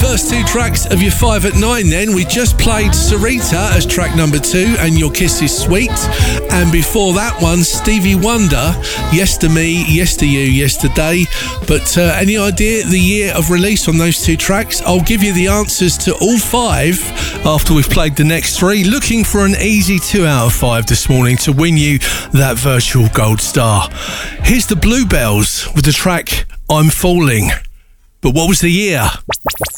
First two tracks of your 5 at 9 then. We just played Sarita as track number 2 and Your Kiss Is Sweet. And before that one, Stevie Wonder, Yes to Me, Yes to You, Yesterday. But any idea the year of release on those two tracks? I'll give you the answers to all 5 after we've played the next 3. Looking for an easy 2 out of 5 this morning to win you that virtual gold star. Here's the Bluebells with the track I'm Falling. But what was the year?